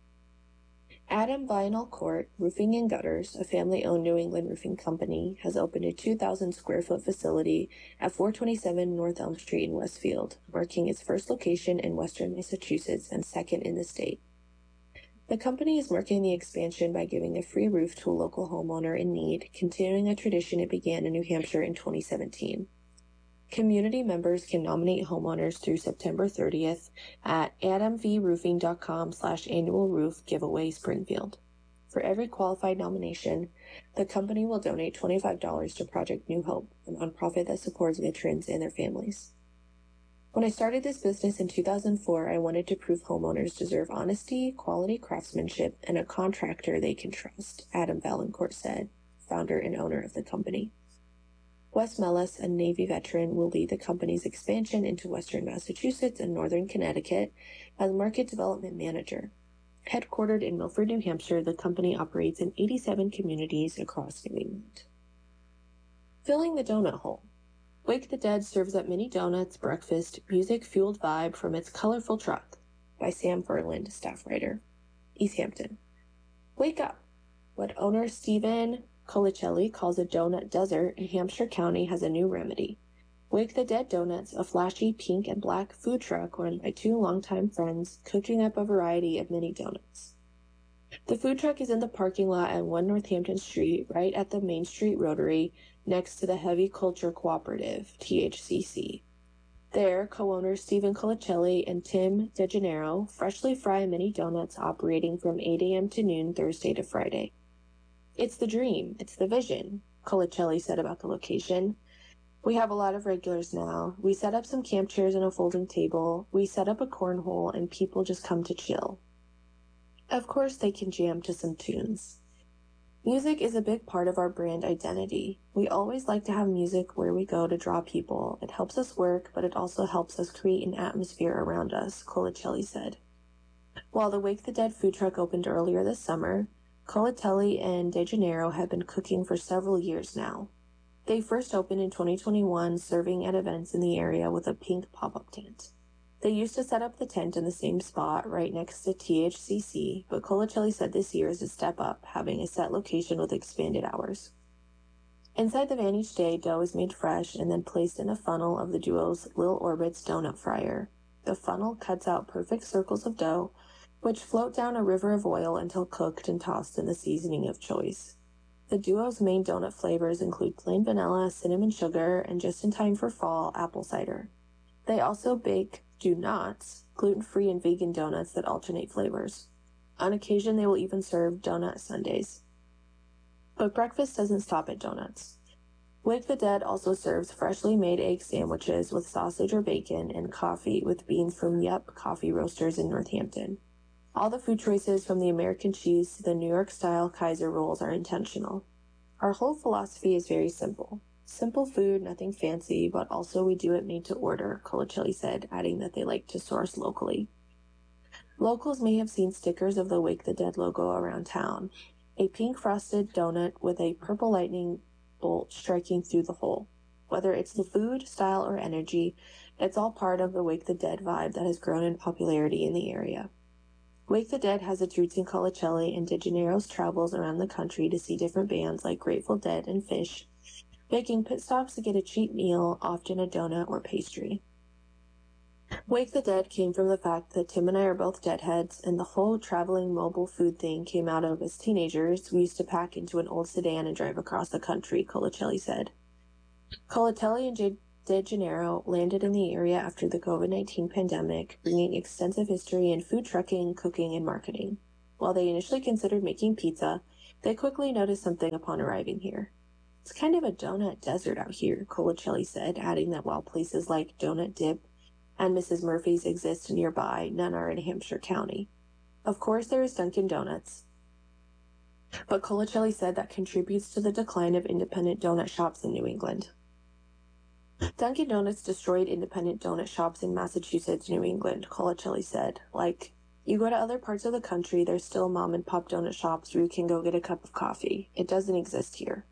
Speaker 3: Adam Vinyl Court Roofing and Gutters, a family-owned New England roofing company, has opened a two thousand square foot facility at four twenty-seven North Elm Street in Westfield, marking its first location in western Massachusetts and second in the state. The company is marking the expansion by giving a free roof to a local homeowner in need, continuing a tradition it began in New Hampshire in twenty seventeen. Community members can nominate homeowners through September thirtieth at adamvroofing.com slash annual roof giveaway Springfield. For every qualified nomination, the company will donate twenty-five dollars to Project New Hope, a nonprofit that supports veterans and their families. When I started this business in two thousand four, I wanted to prove homeowners deserve honesty, quality craftsmanship, and a contractor they can trust, Adam Valancourt said, founder and owner of the company. Wes Mellis, a Navy veteran, will lead the company's expansion into western Massachusetts and northern Connecticut as market development manager. Headquartered in Milford, New Hampshire, the company operates in eighty-seven communities across New England. Filling the donut hole. Wake the Dead serves up mini donuts, breakfast, music-fueled vibe from its colorful truck, by Sam Ferland, staff writer. East Hampton. Wake up! What owner Stephen Colicelli calls a donut desert in Hampshire County has a new remedy. Wake the Dead Donuts, a flashy pink and black food truck run by two longtime friends, cooking up a variety of mini donuts. The food truck is in the parking lot at one Northampton Street, right at the Main Street Rotary, next to the Heavy Culture Cooperative, T H C C. There, co-owners Stephen Colicelli and Tim DeGennaro freshly fry mini donuts operating from eight a.m. to noon Thursday to Friday. It's the dream, it's the vision, Colicelli said about the location. We have a lot of regulars now. We set up some camp chairs and a folding table. We set up a cornhole and people just come to chill. Of course they can jam to some tunes. Music is a big part of our brand identity. We always like to have music where we go to draw people. It helps us work, but it also helps us create an atmosphere around us, Colicelli said. While the Wake the Dead food truck opened earlier this summer, Colicelli and DeGennaro have been cooking for several years now. They first opened in twenty twenty-one, serving at events in the area with a pink pop-up tent. They used to set up the tent in the same spot right next to T H C C, but Colicelli said this year is a step up, having a set location with expanded hours. Inside the van each day, dough is made fresh and then placed in a funnel of the duo's Lil Orbit's donut fryer. The funnel cuts out perfect circles of dough, which float down a river of oil until cooked and tossed in the seasoning of choice. The duo's main donut flavors include plain vanilla, cinnamon sugar, and just in time for fall, apple cider. They also bake do nots, gluten-free and vegan donuts that alternate flavors. On occasion, they will even serve donut sundaes. But breakfast doesn't stop at donuts. Wake the Dead also serves freshly made egg sandwiches with sausage or bacon and coffee with beans from Yup Coffee Roasters in Northampton. All the food choices from the American cheese to the New York-style Kaiser rolls are intentional. Our whole philosophy is very simple. Simple food, nothing fancy, but also we do it made to order, Colicelli said, adding that they like to source locally. Locals may have seen stickers of the Wake the Dead logo around town, a pink frosted donut with a purple lightning bolt striking through the hole. Whether it's the food, style, or energy, it's all part of the Wake the Dead vibe that has grown in popularity in the area. Wake the Dead has its roots in Collecelli, and DeGennaro's travels around the country to see different bands like Grateful Dead and Phish, making pit stops to get a cheap meal, often a donut or pastry. Wake the Dead came from the fact that Tim and I are both Deadheads, and the whole traveling mobile food thing came out of as teenagers. We used to pack into an old sedan and drive across the country, Collecelli said. Collecelli and J- DeGennaro landed in the area after the COVID nineteen pandemic, bringing extensive history in food trucking, cooking, and marketing. While they initially considered making pizza, they quickly noticed something upon arriving here. It's kind of a donut desert out here, Collecelli said, adding that while places like Donut Dip and Missus Murphy's exist nearby, none are in Hampshire County. Of course, there is Dunkin' Donuts, but Collecelli said that contributes to the decline of independent donut shops in New England. Dunkin' Donuts destroyed independent donut shops in Massachusetts, New England, Collecelli said. Like, you go to other parts of the country, there's still mom-and-pop donut shops where you can go get a cup of coffee. It doesn't exist here.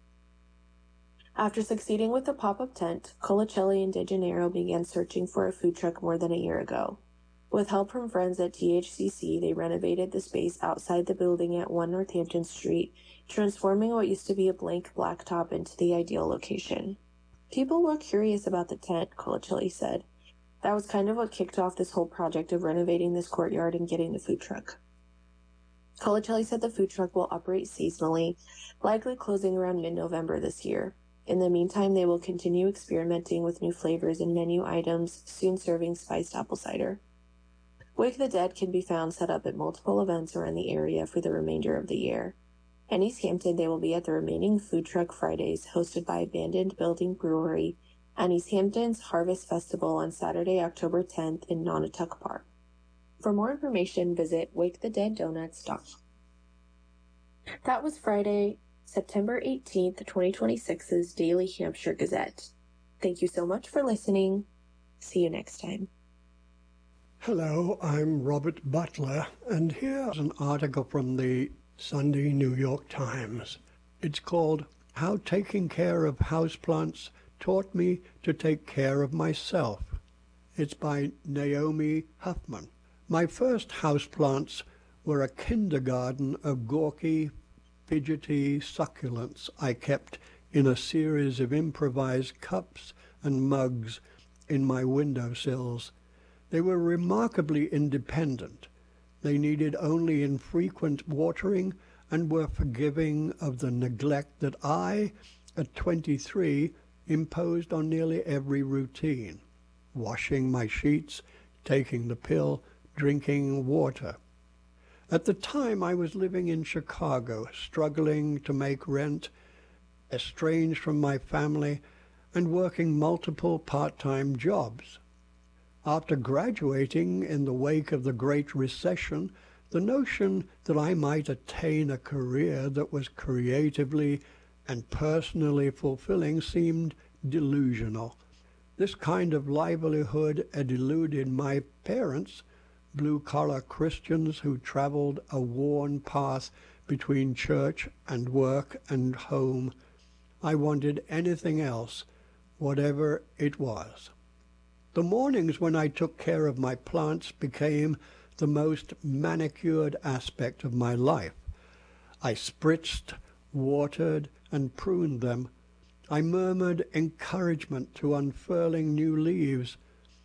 Speaker 3: After succeeding with the pop-up tent, Collecelli and DeGennaro began searching for a food truck more than a year ago. With help from friends at T H C C, they renovated the space outside the building at one Northampton Street, transforming what used to be a blank blacktop into the ideal location. People were curious about the tent, Collecelli said. That was kind of what kicked off this whole project of renovating this courtyard and getting the food truck. Collecelli said the food truck will operate seasonally, likely closing around mid-November this year. In the meantime, they will continue experimenting with new flavors and menu items, soon serving spiced apple cider. Wake the Dead can be found set up at multiple events around the area for the remainder of the year. In East Hampton, they will be at the remaining Food Truck Fridays hosted by Abandoned Building Brewery and East Hampton's Harvest Festival on Saturday, October tenth in Nonotuck Park. For more information, visit wake the dead donuts dot com. That was Friday, September eighteenth, twenty twenty-six's Daily Hampshire Gazette. Thank you so much for listening. See you next time.
Speaker 4: Hello, I'm Robert Butler, and here's an article from the Sunday New York Times. It's called How Taking Care of Houseplants Taught Me to Take Care of Myself. It's by Naomi Huffman. My first houseplants were a kindergarten of gawky, fidgety succulents I kept in a series of improvised cups and mugs in my windowsills. They were remarkably independent. They needed only infrequent watering and were forgiving of the neglect that I, at twenty-three, imposed on nearly every routine: washing my sheets, taking the pill, drinking water. At the time, I was living in Chicago, struggling to make rent, estranged from my family, and working multiple part-time jobs. After graduating in the wake of the Great Recession, the notion that I might attain a career that was creatively and personally fulfilling seemed delusional. This kind of livelihood had eluded my parents, blue-collar Christians who traveled a worn path between church and work and home. I wanted anything else, whatever it was. The mornings when I took care of my plants became the most manicured aspect of my life. I spritzed, watered, and pruned them. I murmured encouragement to unfurling new leaves.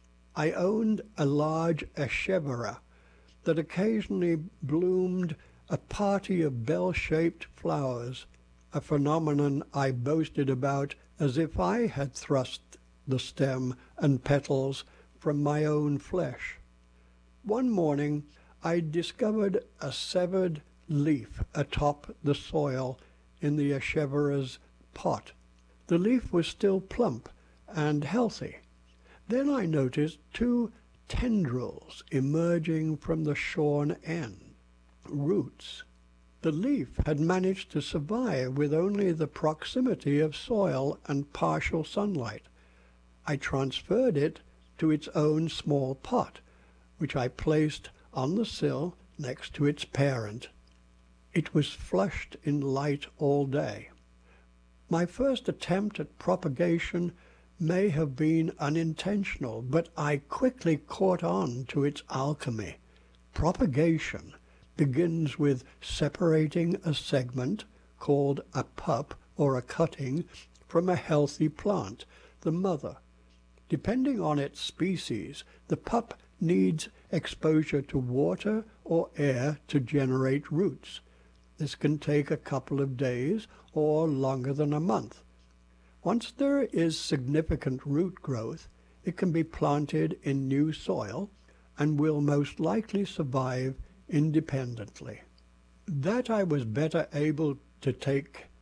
Speaker 4: I owned a large echeveria that occasionally bloomed a party of bell-shaped flowers, a phenomenon I boasted about as if I had thrust the stem and petals from my own flesh. One morning I discovered a severed leaf atop the soil in the echeveria's pot. The leaf was still plump and healthy. Then I noticed two tendrils emerging from the shorn end, roots. The leaf had managed to survive with only the proximity of soil and partial sunlight. I transferred it to its own small pot, which I placed on the sill next to its parent. It was flushed in light all day. My first attempt at propagation may have been unintentional, but I quickly caught on to its alchemy. Propagation begins with separating a segment called a pup or a cutting from a healthy plant, the mother. Depending on its species, the pup needs exposure to water or air to generate roots. This can take a couple of days or longer than a month. Once there is significant root growth, it can be planted in new soil and will most likely survive independently. That I was better able to take